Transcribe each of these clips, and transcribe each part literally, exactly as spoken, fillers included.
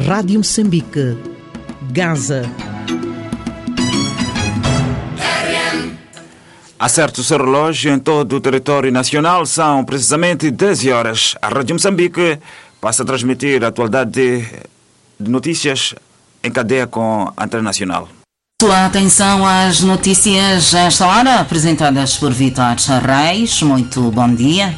Rádio Moçambique, Gaza. Acerte o seu relógio em todo o território nacional, são precisamente dez horas. A Rádio Moçambique passa a transmitir a atualidade de, de notícias em cadeia com a Internacional. Sua atenção às notícias a esta hora, apresentadas por Vitor Reis. Muito bom dia.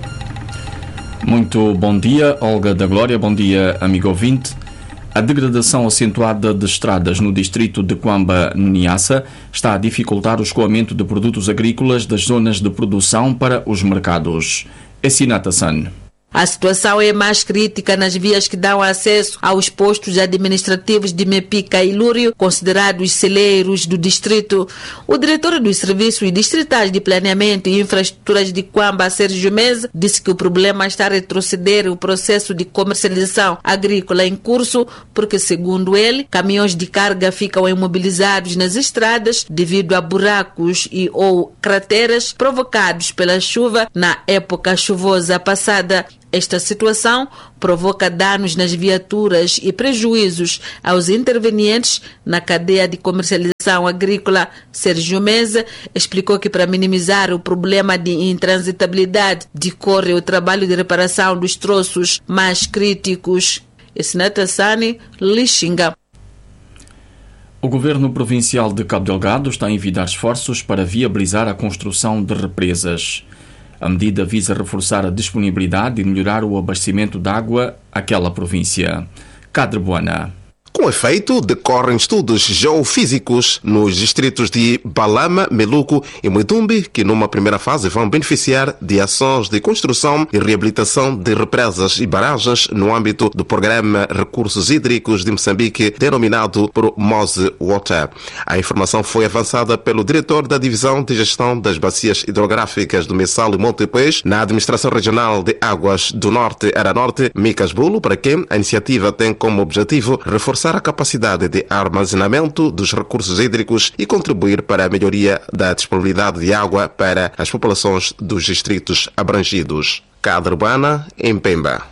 Muito bom dia, Olga da Glória. Bom dia, amigo ouvinte. A degradação acentuada de estradas no distrito de Quamba-Niassa está a dificultar o escoamento de produtos agrícolas das zonas de produção para os mercados. É Sinata-san. A situação é mais crítica nas vias que dão acesso aos postos administrativos de Mepica e Lúrio, considerados celeiros do distrito. O diretor dos Serviços Distritais de Planeamento e Infraestruturas de Quamba, Sérgio Meza, disse que o problema está a retroceder o processo de comercialização agrícola em curso, porque, segundo ele, caminhões de carga ficam imobilizados nas estradas devido a buracos e ou crateras provocados pela chuva na época chuvosa passada. Esta situação provoca danos nas viaturas e prejuízos aos intervenientes na cadeia de comercialização agrícola. Sérgio Meza explicou que, para minimizar o problema de intransitabilidade, decorre o trabalho de reparação dos troços mais críticos. Sinata Sani, Lixinga. O Governo Provincial de Cabo Delgado está a envidar esforços para viabilizar a construção de represas. A medida visa reforçar a disponibilidade e melhorar o abastecimento de água àquela província. Cadre Buana. Com efeito, decorrem estudos geofísicos nos distritos de Balama, Meluco e Muitumbi, que numa primeira fase vão beneficiar de ações de construção e reabilitação de represas e barragens no âmbito do Programa Recursos Hídricos de Moçambique, denominado por Mose Water. A informação foi avançada pelo diretor da Divisão de Gestão das Bacias Hidrográficas do Messal e Montepês, na Administração Regional de Águas do Norte, Era Norte, Micas Bulo, para quem a iniciativa tem como objetivo reforçar a capacidade de armazenamento dos recursos hídricos e contribuir para a melhoria da disponibilidade de água para as populações dos distritos abrangidos. Cadre Urbana, em Pemba.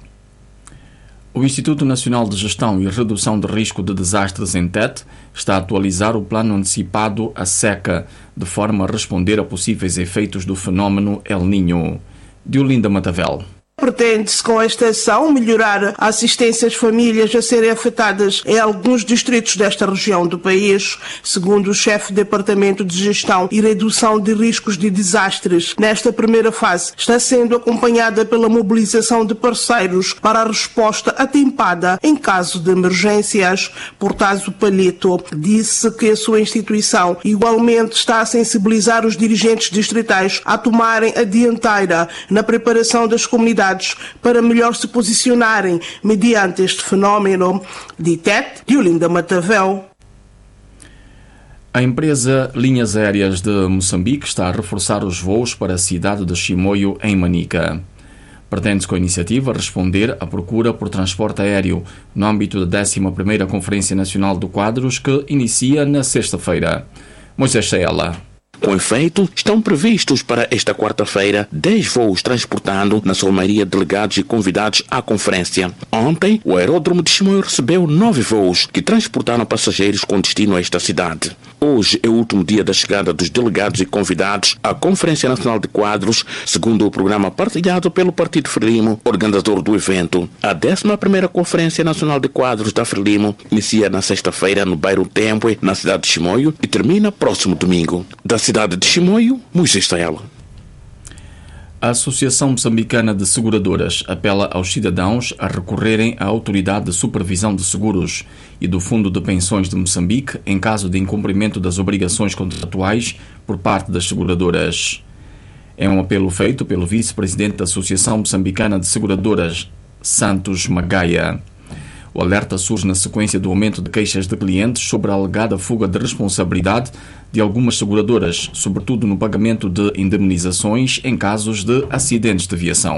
O Instituto Nacional de Gestão e Redução de Risco de Desastres, ENTET, está a atualizar o plano antecipado à seca, de forma a responder a possíveis efeitos do fenómeno El Niño. Diolinda Matavel. Pretende-se com esta ação melhorar a assistência às famílias a serem afetadas em alguns distritos desta região do país, segundo o chefe do Departamento de Gestão e Redução de Riscos de Desastres. Nesta primeira fase, está sendo acompanhada pela mobilização de parceiros para a resposta atempada em caso de emergências. Portazo Palito disse que a sua instituição igualmente está a sensibilizar os dirigentes distritais a tomarem a dianteira na preparação das comunidades para melhor se posicionarem mediante este fenómeno. De Tete, Diolinda Matavel. A empresa Linhas Aéreas de Moçambique está a reforçar os voos para a cidade de Chimoio, em Manica. Pretende-se com a iniciativa responder à procura por transporte aéreo no âmbito da décima primeira Conferência Nacional de Quadros, que inicia na sexta-feira. Moisés Saela. Com efeito, estão previstos para esta quarta-feira dez voos transportando, na sua maioria, delegados e convidados à conferência. Ontem, o aeródromo de Chimoio recebeu nove voos que transportaram passageiros com destino a esta cidade. Hoje é o último dia da chegada dos delegados e convidados à Conferência Nacional de Quadros, segundo o programa partilhado pelo Partido Frelimo, organizador do evento. A décima primeira Conferência Nacional de Quadros da Frelimo inicia na sexta-feira no bairro Tempe, na cidade de Chimoio, e termina próximo domingo. Da cidade de Chimoio, Moisés Taela. A Associação Moçambicana de Seguradoras apela aos cidadãos a recorrerem à Autoridade de Supervisão de Seguros e do Fundo de Pensões de Moçambique em caso de incumprimento das obrigações contratuais por parte das seguradoras. É um apelo feito pelo vice-presidente da Associação Moçambicana de Seguradoras, Santos Magaia. O alerta surge na sequência do aumento de queixas de clientes sobre a alegada fuga de responsabilidade de algumas seguradoras, sobretudo no pagamento de indemnizações em casos de acidentes de viação.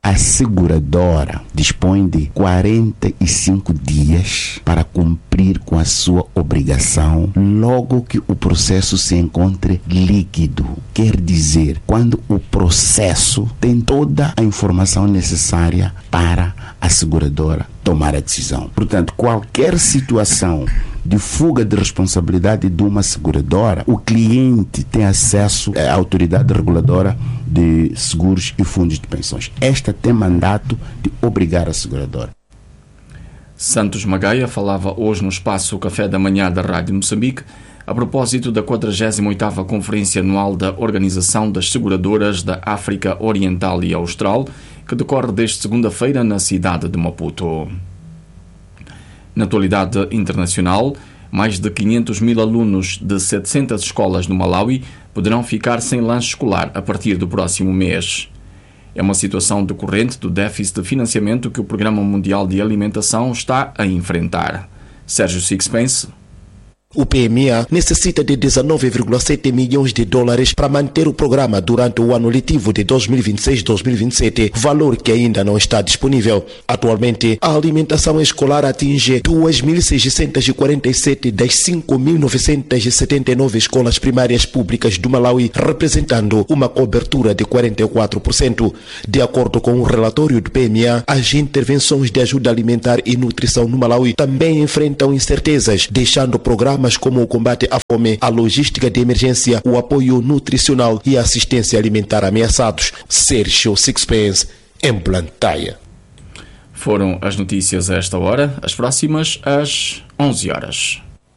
A seguradora dispõe de quarenta e cinco dias para cumprir com a sua obrigação logo que o processo se encontre líquido. Quer dizer, quando o processo tem toda a informação necessária para a seguradora tomar a decisão. Portanto, qualquer situação de fuga de responsabilidade de uma seguradora, o cliente tem acesso à autoridade reguladora de seguros e fundos de pensões. Esta tem mandato de obrigar a seguradora. Santos Magaia falava hoje no espaço Café da Manhã da Rádio Moçambique a propósito da quadragésima oitava Conferência Anual da Organização das Seguradoras da África Oriental e Austral, que decorre desde segunda-feira na cidade de Maputo. Na atualidade internacional, mais de quinhentos mil alunos de setecentas escolas no Malawi poderão ficar sem lanche escolar a partir do próximo mês. É uma situação decorrente do déficit de financiamento que o Programa Mundial de Alimentação está a enfrentar. Sérgio Sixpence. O P M A necessita de dezenove vírgula sete milhões de dólares para manter o programa durante o ano letivo de dois mil e vinte e seis a dois mil e vinte e sete, valor que ainda não está disponível. Atualmente, a alimentação escolar atinge duas mil seiscentas e quarenta e sete das cinco mil novecentas e setenta e nove escolas primárias públicas do Malawi, representando uma cobertura de quarenta e quatro por cento. De acordo com o relatório do P M A, as intervenções de ajuda alimentar e nutrição no Malawi também enfrentam incertezas, deixando programas como o combate à fome, a logística de emergência, o apoio nutricional e a assistência alimentar ameaçados. Sérgio Sixpence, em Blantyre. Foram as notícias a esta hora, as próximas às onze horas.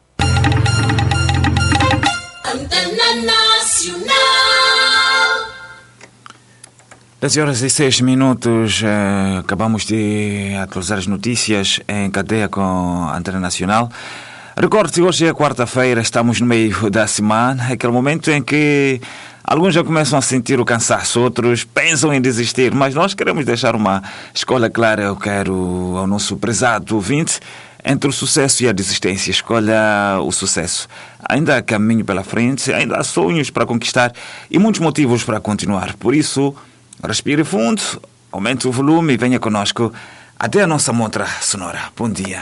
Antena Nacional. dez horas e seis minutos, uh, acabamos de atualizar as notícias em cadeia com a Antena Nacional. Recorde-se, hoje é quarta-feira, estamos no meio da semana, aquele momento em que alguns já começam a sentir o cansaço, outros pensam em desistir, mas nós queremos deixar uma escolha clara. Eu quero ao nosso prezado ouvinte, entre o sucesso e a desistência, escolha o sucesso. Ainda há caminho pela frente, ainda há sonhos para conquistar e muitos motivos para continuar. Por isso, respire fundo, aumente o volume e venha conosco até a nossa montra sonora. Bom dia.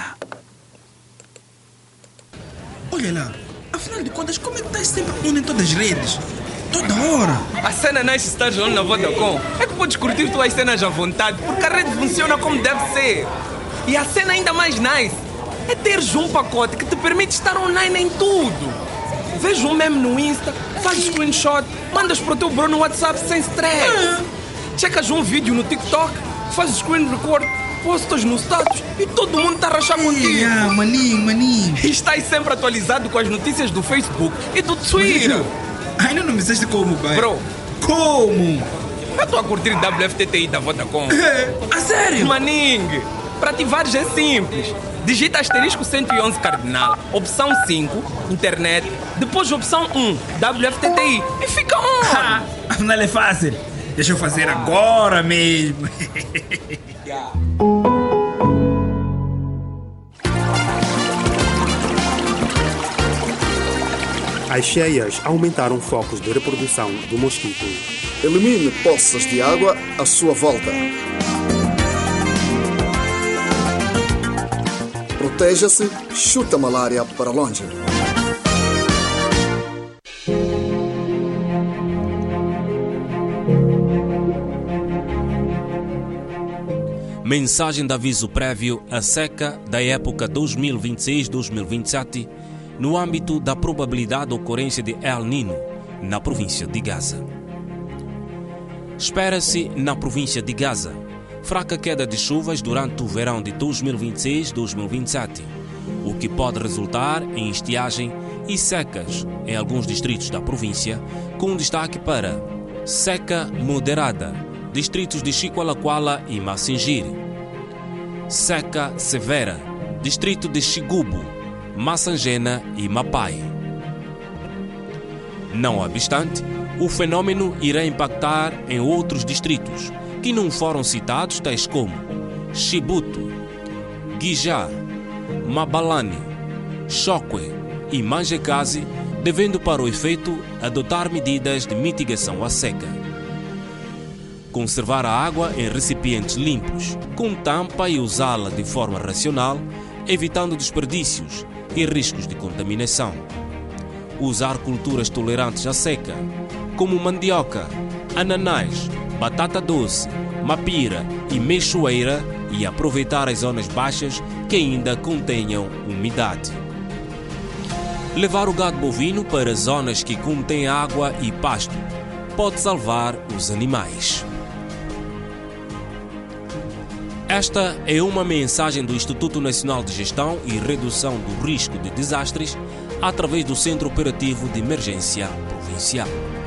Olha lá, afinal de contas, como é que estás sempre on em todas as redes? Toda hora. A cena nice estás on na Vodacom é que podes curtir tuas cenas à vontade, porque a rede funciona como deve ser. E a cena ainda mais nice é teres um pacote que te permite estar online em tudo. Veja um meme no Insta, fazes screenshot, mandas para o teu bro no WhatsApp sem stress. É. Checas um vídeo no TikTok, fazes screen record, postas no status e todo mundo está a rachar contigo. Yeah, maninho, maninho. E estás sempre atualizado com as notícias do Facebook e do Twitter. Mas, ainda não me disseste como, pai? Bro, como? Eu estou a curtir W F T T I da Vodacom. É, a sério? Maninho, para ativares é simples. Digita asterisco cento e onze cardinal, opção cinco, internet, depois opção um, W F T T I e fica on. Afinal é fácil. Deixa eu fazer agora mesmo. As cheias aumentaram focos de reprodução do mosquito. Elimine poças de água à sua volta. Proteja-se, chuta a malária para longe. Mensagem de aviso prévio à seca da época dois mil e vinte e seis a dois mil e vinte e sete no âmbito da probabilidade de ocorrência de El Niño na província de Gaza. Espera-se na província de Gaza fraca queda de chuvas durante o verão de dois mil e vinte e seis a dois mil e vinte e sete, o que pode resultar em estiagem e secas em alguns distritos da província, com destaque para seca moderada, distritos de Chiqualaquala e Massingiri; seca severa, distrito de Xigubo, Massangena e Mapai. Não obstante, o fenômeno irá impactar em outros distritos que não foram citados, tais como Chibuto, Guijá, Mabalane, Chokwe e Manjekazi, devendo para o efeito adotar medidas de mitigação à seca. conservar a água em recipientes limpos, com tampa e usá-la de forma racional, evitando desperdícios e riscos de contaminação. Usar culturas tolerantes à seca, como mandioca, ananás, batata doce, mapira e mexoeira, e aproveitar as zonas baixas que ainda contenham umidade. Levar o gado bovino para zonas que contêm água e pasto pode salvar os animais. Esta é uma mensagem do Instituto Nacional de Gestão e Redução do Risco de Desastres através do Centro Operativo de Emergência Provincial.